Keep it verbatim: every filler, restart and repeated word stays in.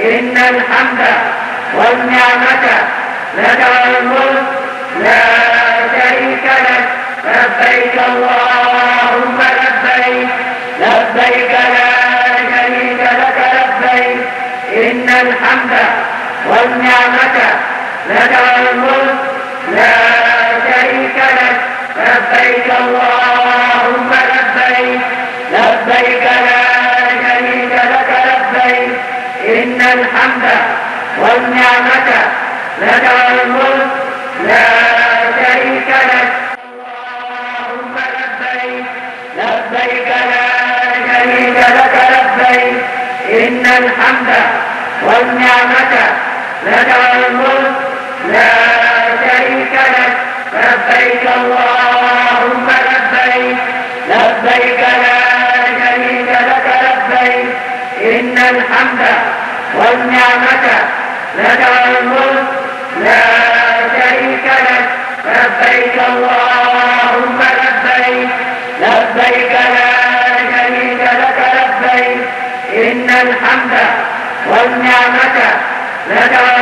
إن الحمد والنعمة لك والملك لا شريك لك. لبيك اللهم لبيك لبيك لا شريك لك لبيك. إن الحمد والنعمة لك والملك لا شريك لك. لبيك اللهم لبيك لبيك لا شريك لك لبيك. إن الحمد والنعمة لك والملك لا شريك لك. اللهم لبيك لبيك لا شريك لك لبيك. إن الحمد والنعمة لك والملك لا شريك لك. لبيك اللهم لبيك لبيك لا شريك لك لبيك. إن الحمد والنعمة لك والملك لا شريك لك. لبيك اللهم لبيك لبيك لا شريك لك لبيك. إن الحمد والنعمة لك